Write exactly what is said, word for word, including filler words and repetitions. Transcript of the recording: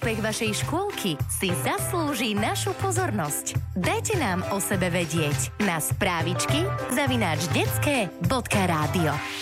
úspech vašej škôlky si zaslúži našu pozornosť. Dajte nám o sebe vedieť na správičky zavináč detské bodka rádio.